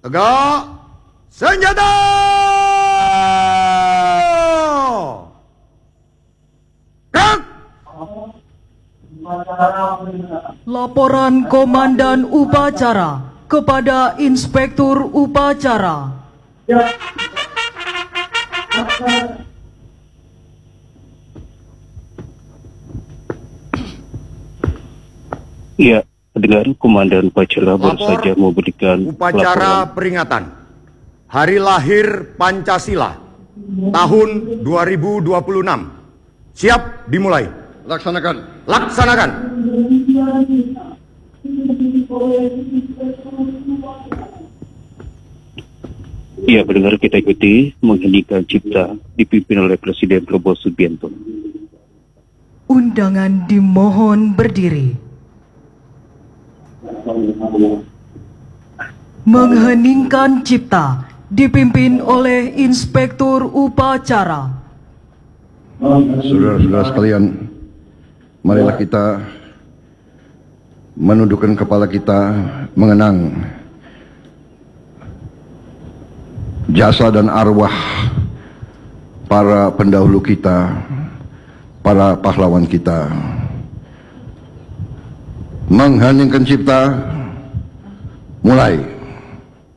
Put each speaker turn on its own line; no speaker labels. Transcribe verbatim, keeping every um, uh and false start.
Tegak senjata! Gerak!
Laporan Komandan Upacara kepada Inspektur Upacara.
Ya, dengar Komandan Upacara baru
Lapor
saja memberikan
upacara
laporan.
peringatan Hari Lahir Pancasila tahun dua ribu dua puluh enam. Siap dimulai.
Laksanakan.
Laksanakan.
Ya, pendengar, kita ikuti mengheningkan cipta dipimpin oleh Presiden Prabowo Subianto.
Undangan dimohon berdiri. Mengheningkan cipta dipimpin oleh Inspektur Upacara.
Saudara-saudara sekalian, marilah kita menundukkan kepala kita mengenang jasa dan arwah para pendahulu kita, para pahlawan kita. Mengheningkan cipta, mulai.